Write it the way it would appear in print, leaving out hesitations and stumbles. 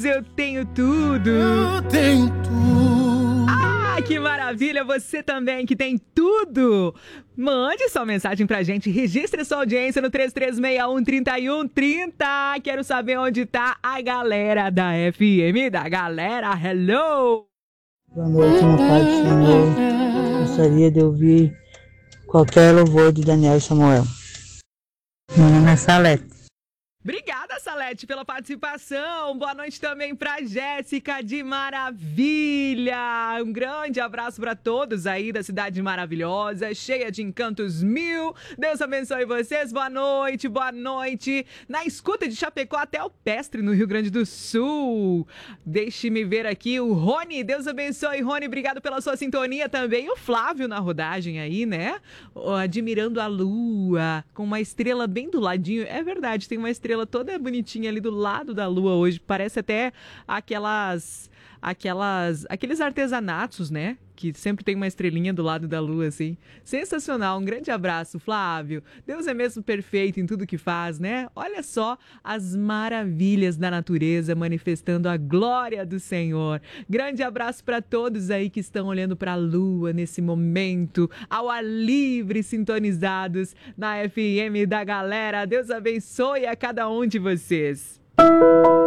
eu tenho tudo. Eu tenho tudo. Ah, que maravilha, você também que tem tudo. Mande sua mensagem pra gente, registre sua audiência no 3361-3130. Quero saber onde tá a galera da FM, da galera, hello! Boa noite, na paz do Senhor. Gostaria de ouvir qualquer louvor de Daniel Samuel. Meu nome é Salete. Obrigada, Salete, pela participação. Boa noite também pra Jéssica de Maravilha. Um grande abraço para todos aí da cidade maravilhosa, cheia de encantos mil. Deus abençoe vocês. Boa noite, boa noite. Na escuta de Chapecó até Alpestre, no Rio Grande do Sul. Deixe-me ver aqui o Rony. Deus abençoe, Rony. Obrigado pela sua sintonia também. E o Flávio na rodagem aí, né? Admirando a lua, com uma estrela bem do ladinho. É verdade, tem uma estrela toda bonitinha ali do lado da lua hoje, parece até aqueles artesanatos, né? Que sempre tem uma estrelinha do lado da lua, assim. Sensacional, um grande abraço, Flávio. Deus é mesmo perfeito em tudo que faz, né? Olha só as maravilhas da natureza manifestando a glória do Senhor. Grande abraço para todos aí que estão olhando para a lua nesse momento, ao ar livre, sintonizados na FM da galera. Deus abençoe a cada um de vocês.